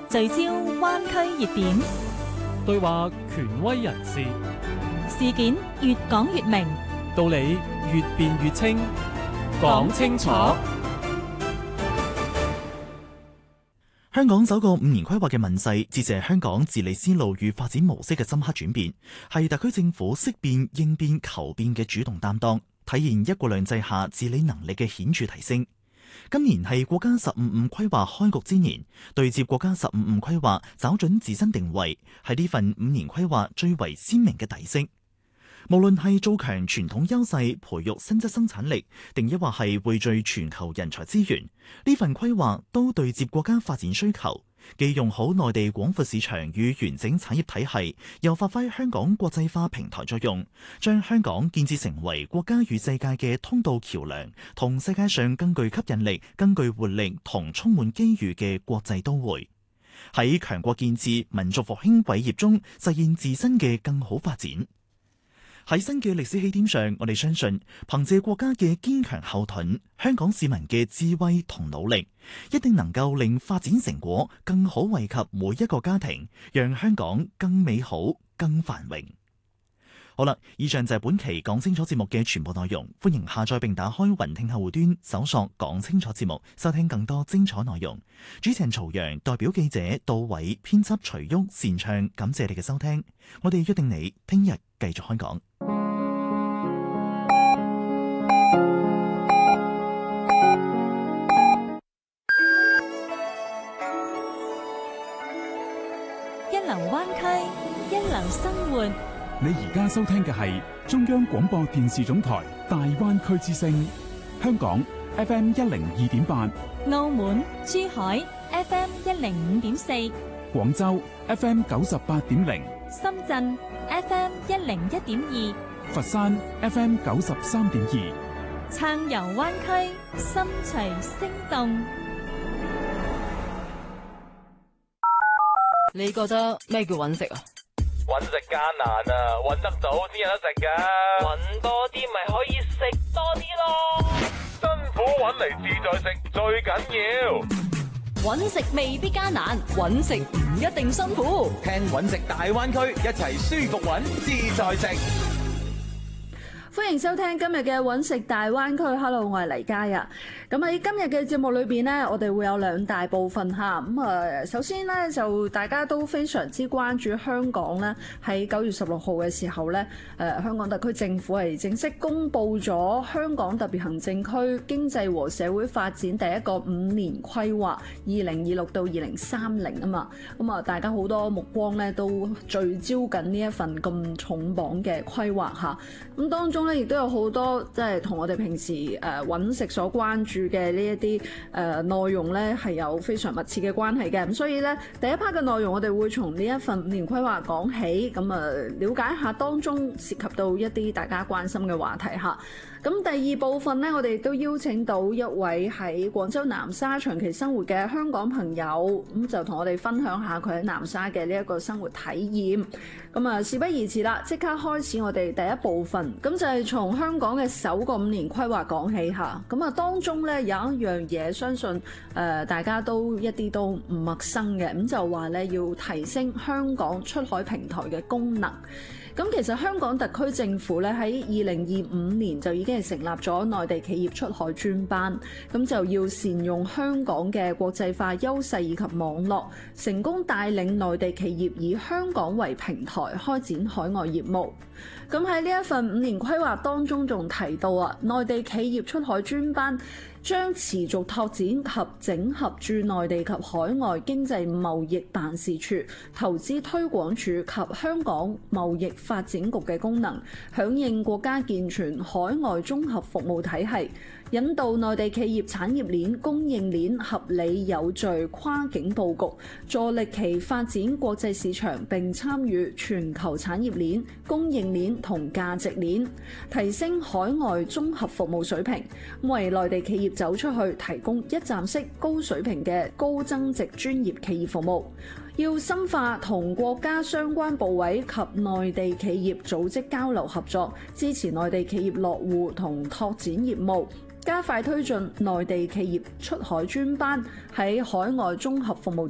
聚焦灣區熱點， 對話權威人士， 事件越講越明， 道理越辯越清，講清楚。 香港首個5年規劃嘅問世，致謝香港治理思路與發展模式嘅深刻轉變，係特區政府識變、應變、求變嘅主動擔當，體現一國兩制下治理能力嘅顯著提升。今年係國家15-5規劃開局之年，對接國家15-5規劃，找準自身定位，係呢份5年規劃最為鮮明嘅底色。無論係做強傳統優勢，培育新質生產力，定抑或係匯聚全球人才資源，呢份規劃都對接國家發展需求，既用好內地廣闊市場與完整產業體系，又發揮香港國際化平台作用，將香港建設成為國家與世界嘅通道橋樑，同世界上更具吸引力、更具活力同充滿機遇嘅國際都會，喺強國建設、民族復興偉業中實現自身嘅更好發展。喺新嘅歷史起點上，我哋相信憑借國家嘅堅強後盾，香港市民嘅智慧同努力，一定能夠令發展成果更好惠及每一個家庭，讓香港更美好、更繁榮。好啦，以上就係本期講清楚節目嘅全部內容，歡迎下載並打開雲聽客戶端，搜索講清楚節目，收聽更多精彩內容。主持人曹陽，代表記者杜偉，編輯徐旭、擅唱，感謝你嘅收聽。我哋約定你聽日繼續開講。 一流灣區，一流生活。 你而家收聽嘅係中央廣播電視總台大灣區之聲，香港 FM 102.8， 澳門、珠海 FM 105.4， 廣州 FM 98.0， 深圳 FM 101.2， 佛山 FM 93.2， 暢遊灣區，心隨聲動。 你覺得咩叫揾食啊？ 揾食艱難啊，揾得到先有得食噶。揾多啲咪可以食多啲咯。辛苦揾嚟自在食最緊要。 揾食未必艱難，揾食唔一定辛苦。 聽揾食大灣區，一齊舒服揾，自在食。 歡迎收聽今日嘅揾食大灣區。Hello， 我係黎嘉啊。咁喺今日嘅節目裏邊呢，我哋會有兩大部分吓。首先呢，就大家都非常之關注香港呢，喺9月16號嘅時候呢，香港特區政府係正式公布咗香港特別行政區經濟和社會發展第一個5年規劃2026到2030啊嘛。咁啊，大家好多目光呢都聚焦緊呢一份咁重磅嘅規劃吓。咁當中亦都有好多即係同我哋平時揾食所關注嘅呢一啲內容咧，係有非常密切嘅關係嘅。咁所以咧，第一 part 嘅內容我哋會從呢一份5年規劃講起，咁了解一下當中涉及到一啲大家關心嘅話題嚇。咁第二部分呢，我哋都邀請到一位喺廣州南沙長期生活嘅香港朋友，咁就同我哋分享下佢喺南沙嘅呢一個生活體驗。咁事不宜遲啦，即刻開始我哋第一部分。咁就係從香港嘅首個5年規劃講起嚇。咁當中呢，有一樣嘢，相信大家都一啲都唔陌生嘅，咁就話呢，要提升香港出海平台嘅功能。咁其實香港特區政府咧喺2025年就已經係成立咗內地企業出海專班，咁就要善用香港嘅國際化優勢以及網絡，成功帶領內地企業以香港為平台開展海外業務。咁喺呢一份5年規劃當中仲提到啊，內地企業出海專班將持續拓展及整合駐內地及海外經濟貿易辦事處、投資推廣署及香港貿易發展局嘅功能，響應國家健全海外綜合服務體系，引導內地企業產業鏈、供應鏈合理有序跨境佈局，助力其發展國際市場並參與全球產業鏈、供應鏈同價值鏈，提升海外綜合服務水平，為內地企業走出去提供一站式高水平嘅高增值專業企業服務。要深化同國家相關部委及內地企業組織交流合作，支持內地企業落戶同拓展業務，加快推進內地企業出海專班喺海外綜合服務